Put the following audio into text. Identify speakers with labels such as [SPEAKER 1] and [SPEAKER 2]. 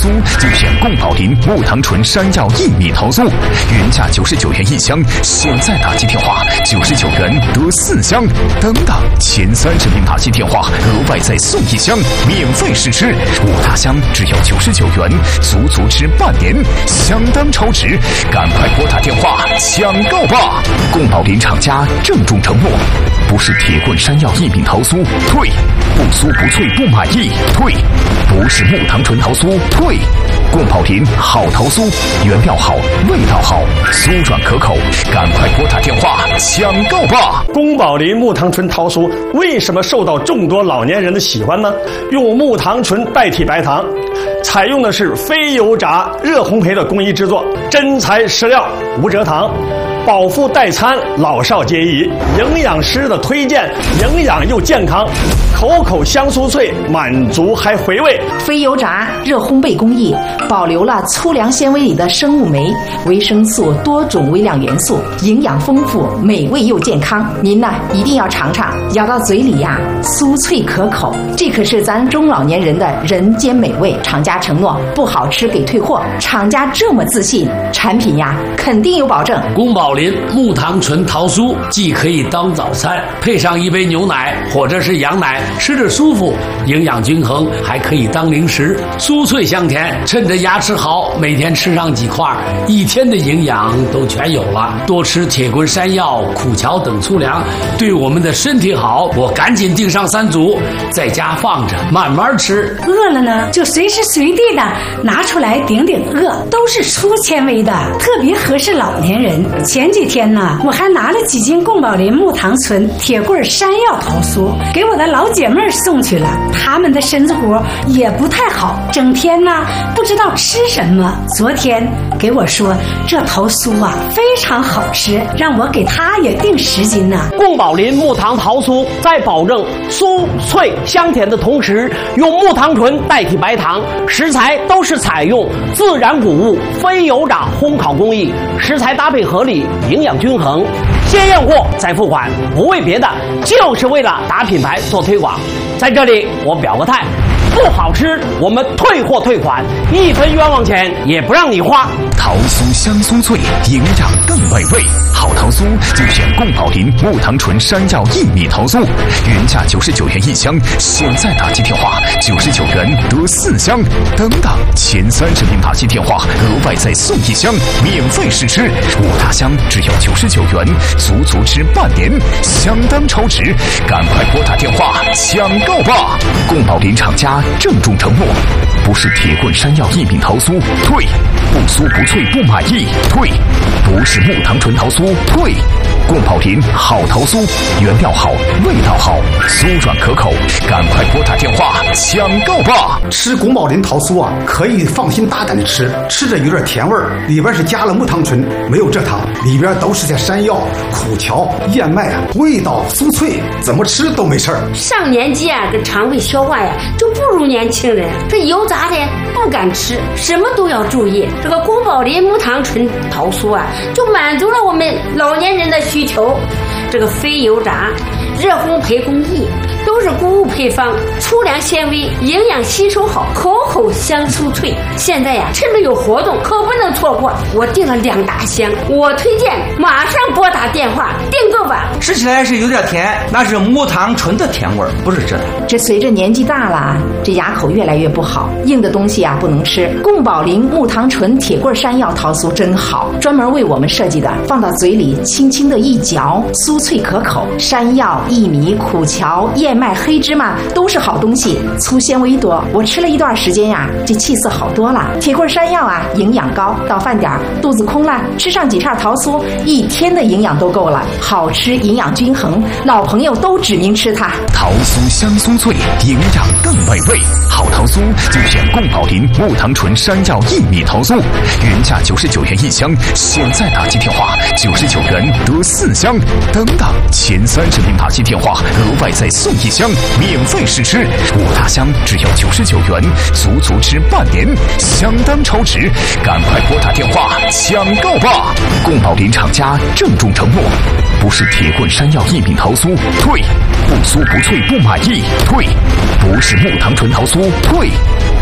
[SPEAKER 1] 酥就选贡宝林木糖醇山药薏米桃酥，原价99元1箱，现在打击电话99元得4箱，等等前30名打击电话额外再送1箱，免费试吃，5大箱只要99元，足吃半年，相当超值，赶快拨打电话抢购吧！贡宝林厂家郑重承诺，不是铁棍山药薏米桃酥退，不酥不脆不满意退，不是木糖醇桃酥退，贡宝林好桃酥，原料好，味道好，酥软可口，赶快拨打电话抢购吧！
[SPEAKER 2] 贡宝林木糖醇桃酥为什么受到众多老年人的喜欢呢？用木糖醇代替白糖，采用的是非油炸热烘焙的工艺制作，真材实料，无蔗糖，饱腹代餐，老少皆宜。营养师的推荐，营养又健康，口口香酥脆，满足还回味。
[SPEAKER 3] 非油炸热烘焙工艺保留了粗粮纤维里的生物酶、维生素、多种微量元素，营养丰富，美味又健康。您呢一定要尝尝，咬到嘴里呀，酥脆可口，这可是咱中老年人的人间美味。厂家承诺不好吃给退货，厂家这么自信，产品呀肯定有保证。
[SPEAKER 4] 宫保林木糖醇桃酥既可以当早餐，配上一杯牛奶或者是羊奶，吃着舒服，营养均衡，还可以当零食，酥脆香甜。趁着牙齿好，每天吃上几块，一天的营养都全有了。多吃铁棍山药、苦荞等粗粮，对我们的身体好。我赶紧订上3组，在家放着慢慢吃。
[SPEAKER 5] 饿了呢，就随时随地的拿出来顶顶饿，都是粗纤维的，特别合适老年人。前几天呢，我还拿了几斤贡宝林木糖醇铁棍山药桃酥给我的老姐妹送去了，她们的身子骨也不太好，整天呢不知道吃什么。昨天给我说这桃酥啊非常好吃，让我给她也订10斤呢。
[SPEAKER 6] 贡宝林木糖桃酥在保证酥脆香甜的同时，用木糖醇代替白糖，食材都是采用自然谷物非油炸烘烤工艺，食材搭配合理，营养均衡，先验货再付款，不为别的，就是为了打品牌做推广。在这里我表个态，不好吃我们退货退款，1分冤枉钱也不让你花。
[SPEAKER 1] 桃酥香酥脆，营养更美味，好桃酥就选贡宝林木糖醇山药薏米桃酥，原价99元1箱，现在打击电话99元得4箱，等等前30名打击电话额外再送1箱，免费试吃，5大箱只要99元，足吃半年，相当超值，赶快拨打电话抢购吧！贡宝林厂家郑重承诺，不是铁棍山药薏米桃酥退，不酥不脆不满意退，不是木糖醇桃酥退，贡宝林好桃酥，原料好，味道好，酥软可口，赶快拨打电话抢购吧！
[SPEAKER 7] 吃贡宝林桃酥啊，可以放心大胆的吃，吃着有点甜味儿，里边是加了木糖醇，没有蔗糖，里边都是些山药、苦荞、燕麦啊，味道酥脆，怎么吃都没事儿。
[SPEAKER 8] 上年纪啊，这肠胃消化呀就不如年轻人，这油炸的不敢吃，什么都要注意。这个贡宝林木糖醇桃酥啊，就满足了我们老年人的需求。这个非油炸热烘焙工艺，都是谷物配方，粗粮纤维，营养吸收好，口口香酥脆。现在呀，趁着有活动，可不能错过。我订了2大箱，我推荐马上拨打电话订购吧。
[SPEAKER 9] 吃起来是有点甜，那是木糖醇的甜味儿，不是蔗糖。
[SPEAKER 3] 这随着年纪大了，这牙口越来越不好，硬的东西啊不能吃。贡宝林木糖醇铁棍山药桃酥真好，专门为我们设计的，放到嘴里轻轻的一嚼，酥脆可口。山药、薏米、苦荞、燕麦、黑芝麻都是好东西，粗纤维多。我吃了一段时间呀，这气色好多了。铁棍山药啊，营养高，到饭点肚子空了，吃上几片桃酥，1天的营养都够了。好吃，营养均衡，老朋友都指名吃它。
[SPEAKER 1] 桃酥香酥脆，营养更美味，好桃酥就选贡宝林木糖醇山药薏米桃酥，原价99元1箱，现在打击电话99元得4箱，等等前30名打击电话额外再送1箱，免费试吃，5大箱只要99元，足吃半年，相当超值，赶快拨打电话抢购吧！贡宝林厂家郑重承诺，不是铁棍山药薏米桃酥退，不酥不脆不满意退，不是木糖醇桃酥退。